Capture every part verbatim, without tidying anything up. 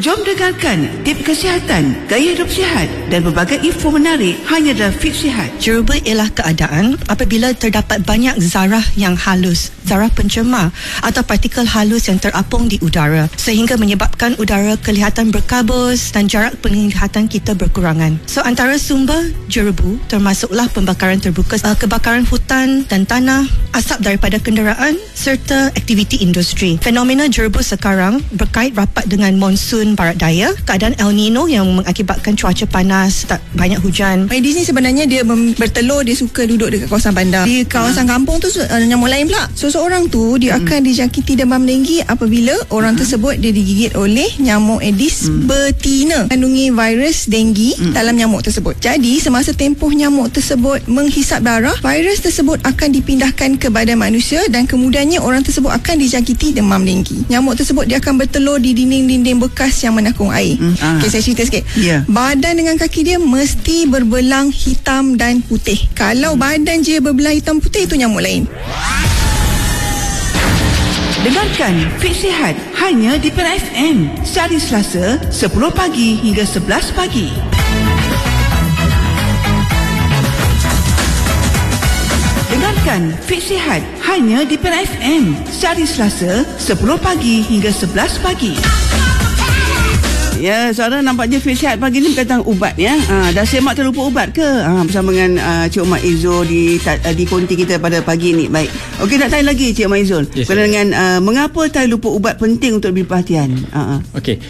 Jom dengarkan tips kesihatan, gaya hidup sihat dan berbagai info menarik hanya dalam Fit Sihat. Jerubu ialah keadaan apabila terdapat banyak zarah yang halus, zarah pencemar atau partikel halus yang terapung di udara sehingga menyebabkan udara kelihatan berkabus dan jarak penglihatan kita berkurangan. So antara sumber jerubu termasuklah pembakaran terbuka, kebakaran hutan dan tanah, asap daripada kenderaan serta aktiviti industri. Fenomena jerubu sekarang berkait rapat dengan monsun barat daya, keadaan El Nino yang mengakibatkan cuaca panas, tak banyak hujan. Aedes ni sebenarnya dia mem- bertelur, dia suka duduk dekat kawasan bandar. Di kawasan ha. kampung tu uh, nyamuk lain pula. So seorang tu dia hmm. akan dijangkiti demam denggi apabila orang hmm. tersebut dia digigit oleh nyamuk Aedes hmm. betina, kandungi virus denggi hmm. dalam nyamuk tersebut. Jadi semasa tempoh nyamuk tersebut menghisap darah, virus tersebut akan dipindahkan ke badan manusia dan kemudiannya orang tersebut akan dijangkiti demam denggi. Nyamuk tersebut dia akan bertelur di dinding-dinding bekas yang menakung air. Hmm. Ah. Okey, saya cerita sikit. Yeah. Badan dengan kaki dia mesti berbelang hitam dan putih. Kalau hmm. badan je berbelang hitam putih, itu nyamuk lain. Dengarkan Fit Sihat hanya di Pen F M sehari Selasa sepuluh pagi hingga sebelas pagi. Dengarkan Fit Sihat hanya di Pen F M sehari Selasa sepuluh pagi hingga sebelas pagi. Ya, saudara, nampaknya Fit Sihat pagi ni berkaitan ubat ya. Ha, dah semak terlupa ubat ke? Ha, bersama dengan uh, Cik Mat Izul di uh, di konti kita pada pagi ni. Baik. Okey, nak tanya lagi Cik Mat Izul. Yes, berkaitan dengan uh, mengapa tari luput ubat penting untuk diberi perhatian? Ha. Okey.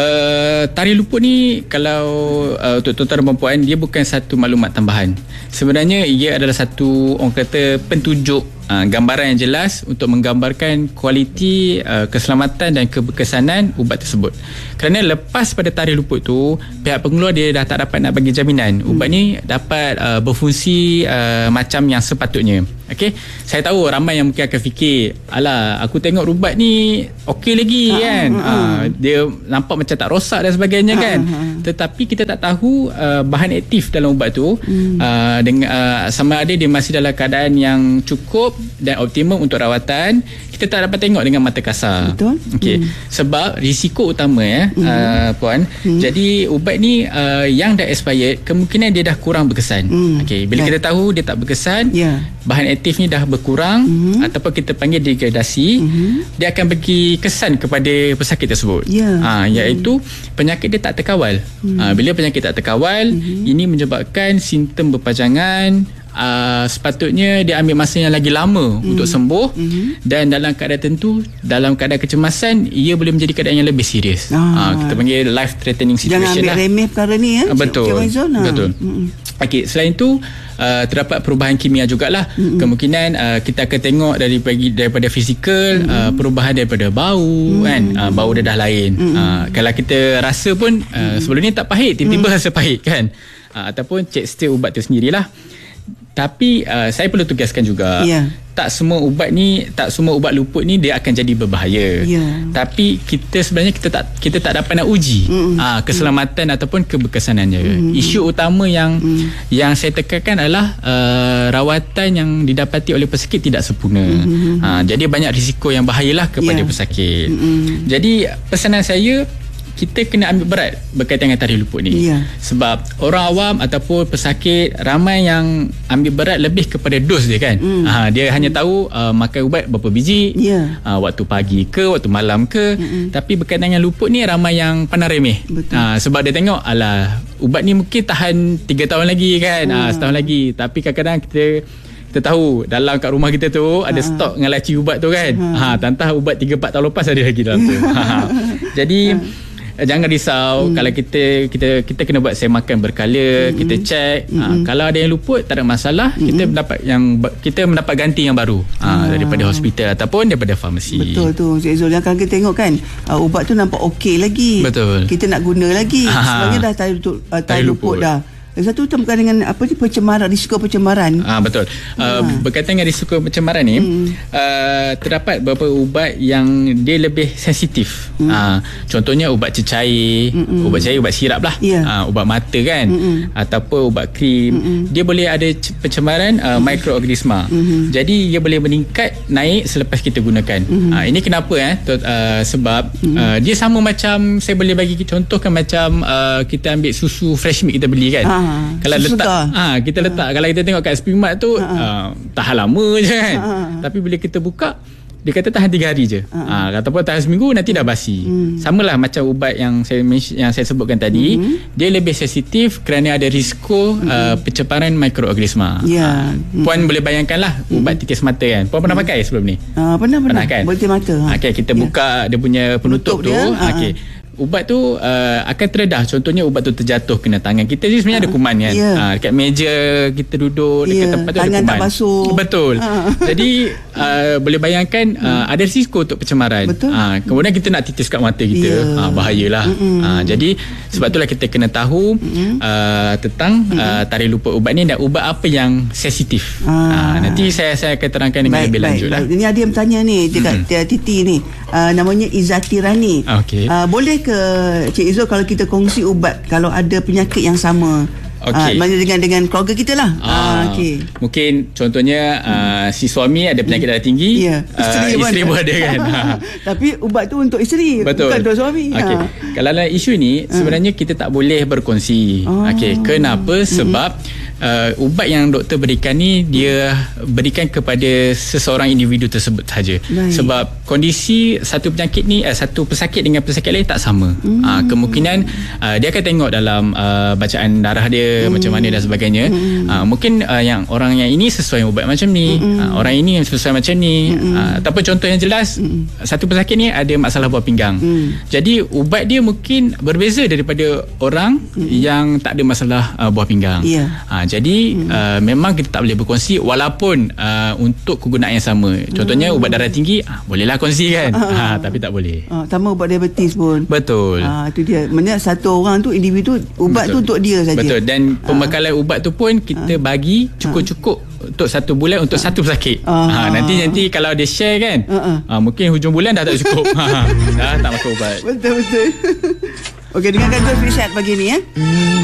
Uh, tari luput ni kalau uh, untuk tuan-tuan dan puan, dia bukan satu maklumat tambahan. Sebenarnya ia adalah satu, orang kata, pentunjuk uh, gambaran yang jelas untuk menggambarkan kualiti uh, keselamatan dan keberkesanan ubat tersebut. Kerana lepas pada tari luput tu, pihak pengeluar dia dah tak dapat nak bagi jaminan hmm. ubat ni dapat uh, berfungsi uh, macam yang sepatutnya. Okey, saya tahu ramai yang mungkin akan fikir, alah, aku tengok ubat ni okey lagi ha, kan. Ha, ha. Dia nampak macam tak rosak dan sebagainya ha, kan. Ha. Tetapi kita tak tahu uh, bahan aktif dalam ubat tu hmm. uh, dengan uh, sama ada dia masih dalam keadaan yang cukup dan optimum untuk rawatan. Kita tak dapat tengok dengan mata kasar. Betul. Okey. Hmm. Sebab risiko utama ya, hmm. uh, puan. Hmm. Jadi ubat ni uh, yang dah expired, kemungkinan dia dah kurang berkesan. Hmm. Okey, bila right. kita tahu dia tak berkesan, yeah. bahan aktif ni dah berkurang hmm. ataupun kita panggil degradasi, hmm. dia akan bagi kesan kepada pesakit tersebut. Yeah. Ha, iaitu hmm. penyakit dia tak terkawal. Hmm. Ha, bila penyakit tak terkawal, hmm. ini menyebabkan simptom berpajangan. Uh, sepatutnya dia ambil masa yang lagi lama mm. untuk sembuh mm-hmm. dan dalam keadaan tertentu, dalam keadaan kecemasan, ia boleh menjadi keadaan yang lebih serius. Ah. Uh, kita panggil life threatening situation. Jangan ambil lah. remeh perkara ni ya. Uh, betul. Betul. Mm-hmm. Okey, selain itu uh, terdapat perubahan kimia jugalah. Mm-hmm. Kemungkinan uh, kita akan tengok dari bagi daripada fizikal, mm-hmm. uh, perubahan daripada bau mm-hmm. kan, uh, bau dia dah lain. Mm-hmm. Uh, kalau kita rasa pun uh, mm-hmm. sebelum ni tak pahit, tiba-tiba mm-hmm. rasa pahit kan. Uh, ataupun cek setiap ubat tu sendirilah. Tapi uh, saya perlu tegaskan juga, yeah. tak semua ubat ni, tak semua ubat luput ni dia akan jadi berbahaya. Yeah. Tapi kita sebenarnya kita tak kita tak dapat nak uji mm-hmm. uh, keselamatan mm-hmm. ataupun keberkesanannya. Mm-hmm. Isu utama yang mm-hmm. yang saya tekankan adalah uh, rawatan yang didapati oleh pesakit tidak sempurna. Mm-hmm. Uh, jadi banyak risiko yang bahayalah kepada yeah. pesakit. Mm-hmm. Jadi pesanan saya, kita kena ambil berat berkaitan dengan tari luput ni. Yeah. Sebab orang awam ataupun pesakit ramai yang ambil berat lebih kepada dos dia kan. Mm. Ha, dia hanya tahu uh, makan ubat berapa biji, yeah. uh, waktu pagi ke, waktu malam ke. Mm-mm. Tapi berkaitan dengan luput ni ramai yang pandang remeh. Ha, sebab dia tengok, alah, ubat ni mungkin tahan tiga tahun lagi kan, mm. ha, setahun lagi. Tapi kadang-kadang kita kita tahu dalam kat rumah kita tu ada ha. stok dengan laci ubat tu kan. Ha, tantah ubat tiga empat tahun lepas ada lagi dalam tu. Ha. Jadi ha. jangan risau hmm. kalau kita kita kita kena buat semakan berkala, hmm. kita cek hmm. ha, kalau ada yang luput tak ada masalah, hmm. kita mendapat yang kita mendapat ganti yang baru ha, ha. daripada hospital ataupun daripada farmasi. Betul tu Cik Zul, yang kalau kita tengok kan uh, ubat tu nampak okey lagi. Betul. Kita nak guna lagi ha. sebabnya dah tari luput, uh, tari luput dah. Yang satu terkait dengan apa ni, pencemaran, risiko pencemaran. Ah betul. Uh, berkaitan dengan risiko pencemaran ni, hmm. uh, terdapat beberapa ubat yang dia lebih sensitif. Hmm. Uh, contohnya ubat cecair, hmm. ubat cecair, ubat sirap lah, yeah. uh, ubat mata kan, hmm. ataupun ubat krim. Hmm. Dia boleh ada pencemaran uh, hmm. mikroorganisma. Hmm. Jadi dia boleh meningkat naik selepas kita gunakan. Hmm. Uh, ini kenapa eh? Uh, sebab hmm. uh, dia sama macam, saya boleh bagi contohkan macam uh, kita ambil susu fresh milk kita beli kan. Ha. Kalau letak ah ha, kita letak ha. kalau kita tengok kat Spimat tu ha. uh, tahan lama je kan. Ha. Tapi bila kita buka dia kata tahan tiga hari je. Ha. Ha, ataupun tahan seminggu nanti dah basi. Hmm. Samalah macam ubat yang saya yang saya sebutkan tadi, hmm. dia lebih sensitif kerana ada risiko hmm. uh, pencemaran mikroorganisma. Ya. Ha, Puan hmm. boleh bayangkanlah ubat titis mata kan. Puan pernah hmm. pakai sebelum ni? Ha, pernah pernah. Pernah kan? Titis mata. Ha. Okey, kita ya. buka dia punya penutup, penutup tu. Okey. Ubat tu uh, akan terdedah. Contohnya ubat tu terjatuh kena tangan kita, je sebenarnya uh, ada kuman kan. Yeah. Uh, dekat meja kita duduk, dekat yeah. tempat tu tangan ada kuman. Tangan tak basuh. Betul. Uh. Jadi uh, boleh bayangkan uh, ada risiko untuk pencemaran. Betul. Uh, kemudian kita nak titis kat mata kita, yeah. uh, bahayalah. Uh, jadi sebab itulah kita kena tahu uh, tentang uh, tarikh lupa ubat ni dan ubat apa yang sensitif. Uh. Uh, nanti saya saya akan terangkan dengan lebih lanjut lah. Ini ada yang bertanya ni dekat mm-hmm. Titi ni. Uh, namanya Izatirani. Okay. Uh, boleh ke Cik Izzul kalau kita kongsi ubat kalau ada penyakit yang sama? Okey. Uh, dengan dengan keluarga kita lah. Ah, uh, okey. Mungkin contohnya uh, si suami ada penyakit darah tinggi, yeah. isteri, uh, isteri pun ada kan. Tapi ubat tu untuk isteri, betul. Bukan untuk suami. Okey. Ha. Kalau dalam isu ni sebenarnya kita tak boleh berkongsi. Oh. Okey. Kenapa? Sebab uh, ubat yang doktor berikan ni dia berikan kepada seseorang individu tersebut saja. Sebab kondisi satu penyakit ni uh, satu pesakit dengan pesakit lain tak sama. Hmm. Uh, kemungkinan uh, dia akan tengok dalam uh, bacaan darah dia Hmm. macam mana dan sebagainya. Hmm. Uh, mungkin uh, yang orang yang ini sesuai ubat macam ni, hmm. uh, orang ini sesuai macam ni. Hmm. Uh, ataupun contoh yang jelas, hmm. satu pesakit ni ada masalah buah pinggang. Hmm. Jadi ubat dia mungkin berbeza daripada orang hmm. yang tak ada masalah uh, buah pinggang. Yeah. Uh, jadi hmm. uh, memang kita tak boleh berkongsi walaupun uh, untuk kegunaan yang sama. Contohnya hmm. ubat darah tinggi, uh, bolehlah kongsi kan. Uh, uh, tapi tak boleh. Uh, sama ubat diabetes pun. Betul. Uh, itu dia. Maksudnya satu orang tu individu ubat Betul. tu untuk dia saja. Betul. Dan Dan pembekalan uh. ubat tu pun kita uh. bagi cukup-cukup uh. untuk satu bulan untuk uh. satu pesakit. Uh. Ha, nanti nanti kalau dia share kan, uh-uh. ha, mungkin hujung bulan dah tak cukup. ha, dah tak makan ubat. Betul betul. Okey, dengarkan tu Fishat pagi ni ya. Hmm.